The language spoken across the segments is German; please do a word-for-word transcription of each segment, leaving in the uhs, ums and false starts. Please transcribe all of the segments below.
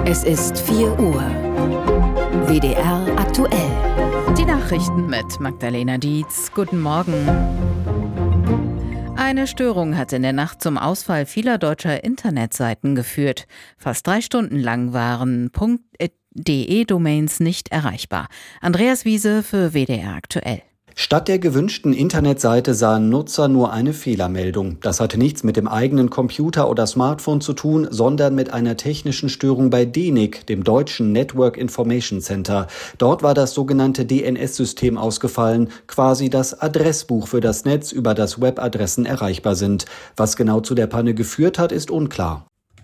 Es ist vier Uhr. W D R aktuell. Die Nachrichten mit Magdalena Dietz. Guten Morgen. Eine Störung hat in der Nacht zum Ausfall vieler deutscher Internetseiten geführt. Fast drei Stunden lang waren .de-Domains nicht erreichbar. Andreas Wiese für W D R aktuell. Statt der gewünschten Internetseite sahen Nutzer nur eine Fehlermeldung. Das hatte nichts mit dem eigenen Computer oder Smartphone zu tun, sondern mit einer technischen Störung bei D E N I C, dem deutschen Network Information Center. Dort war das sogenannte D N S-System ausgefallen, quasi das Adressbuch für das Netz, über das Webadressen erreichbar sind. Was genau zu der Panne geführt hat, ist unklar.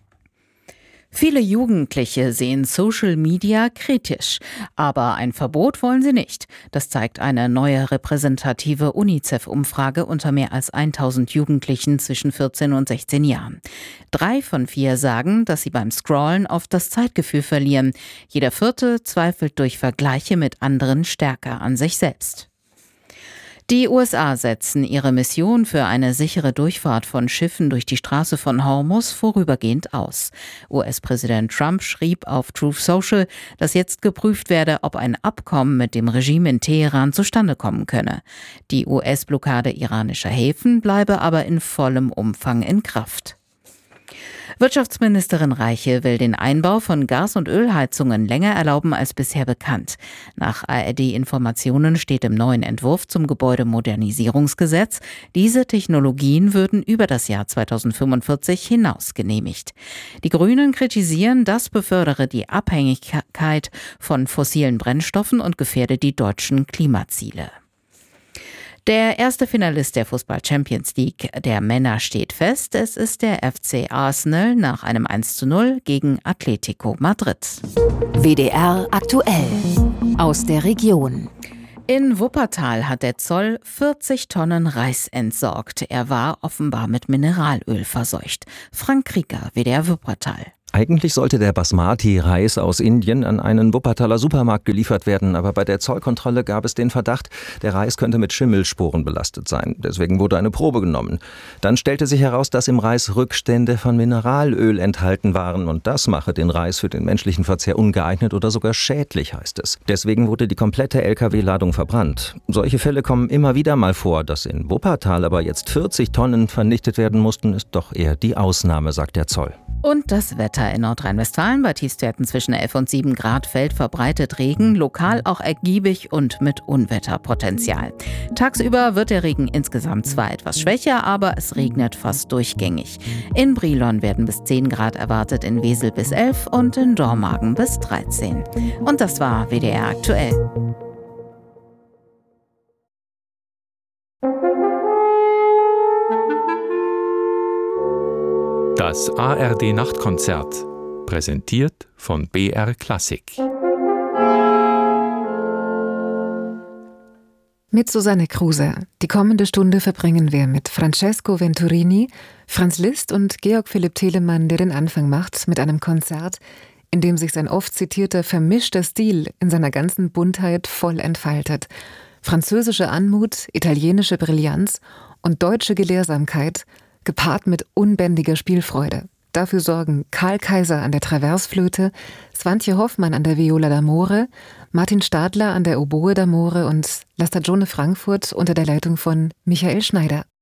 Viele Jugendliche sehen Social Media kritisch, aber ein Verbot wollen sie nicht. Das zeigt eine neue repräsentative UNICEF-Umfrage unter mehr als tausend Jugendlichen zwischen vierzehn und sechzehn Jahren. Drei von vier sagen, dass sie beim Scrollen oft das Zeitgefühl verlieren. Jeder Vierte zweifelt durch Vergleiche mit anderen stärker an sich selbst. Die U S A setzen ihre Mission für eine sichere Durchfahrt von Schiffen durch die Straße von Hormuz vorübergehend aus. U S-Präsident Trump schrieb auf Truth Social, dass jetzt geprüft werde, ob ein Abkommen mit dem Regime in Teheran zustande kommen könne. Die U S-Blockade iranischer Häfen bleibe aber in vollem Umfang in Kraft. Wirtschaftsministerin Reiche will den Einbau von Gas- und Ölheizungen länger erlauben als bisher bekannt. Nach A R D-Informationen steht im neuen Entwurf zum Gebäudemodernisierungsgesetz, diese Technologien würden über das Jahr zweitausendfünfundvierzig hinaus genehmigt. Die Grünen kritisieren, das befördere die Abhängigkeit von fossilen Brennstoffen und gefährde die deutschen Klimaziele. Der erste Finalist der Fußball-Champions League der Männer steht fest. Es ist der F C Arsenal nach einem eins zu null gegen Atletico Madrid. W D R aktuell. Aus der Region. In Wuppertal hat der Zoll vierzig Tonnen Reis entsorgt. Er war offenbar mit Mineralöl verseucht. Frank Krieger, W D R Wuppertal. Eigentlich sollte der Basmati-Reis aus Indien an einen Wuppertaler Supermarkt geliefert werden, aber bei der Zollkontrolle gab es den Verdacht, der Reis könnte mit Schimmelsporen belastet sein. Deswegen wurde eine Probe genommen. Dann stellte sich heraus, dass im Reis Rückstände von Mineralöl enthalten waren und das mache den Reis für den menschlichen Verzehr ungeeignet oder sogar schädlich, heißt es. Deswegen wurde die komplette L K W-Ladung verbrannt. Solche Fälle kommen immer wieder mal vor. Dass in Wuppertal aber jetzt vierzig Tonnen vernichtet werden mussten, ist doch eher die Ausnahme, sagt der Zoll. Und das Wetter in Nordrhein-Westfalen bei Tiefstwerten zwischen elf und sieben Grad fällt verbreitet Regen, lokal auch ergiebig und mit Unwetterpotenzial. Tagsüber wird der Regen insgesamt zwar etwas schwächer, aber es regnet fast durchgängig. In Brilon werden bis zehn Grad erwartet, in Wesel bis elf und in Dormagen bis dreizehn. Und das war W D R aktuell. Das A R D-Nachtkonzert, präsentiert von B R Klassik. Mit Susanne Kruse. Die kommende Stunde verbringen wir mit Francesco Venturini, Franz Liszt und Georg Philipp Telemann, der den Anfang macht mit einem Konzert, in dem sich sein oft zitierter vermischter Stil in seiner ganzen Buntheit voll entfaltet. Französische Anmut, italienische Brillanz und deutsche Gelehrsamkeit, gepaart mit unbändiger Spielfreude. Dafür sorgen Karl Kaiser an der Traversflöte, Swantje Hoffmann an der Viola d'Amore, Martin Stadler an der Oboe d'Amore und La Stagione Frankfurt unter der Leitung von Michael Schneider.